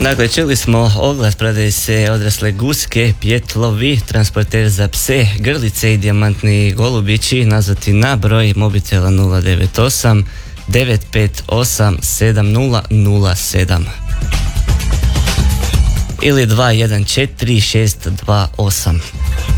Dakle, čuli smo oglas, prodaju se odrasle guske, pjetlovi, transporter za pse, grlice i dijamantni golubići. Nazvati na broj mobitela 098 958 7007 ili 214 628.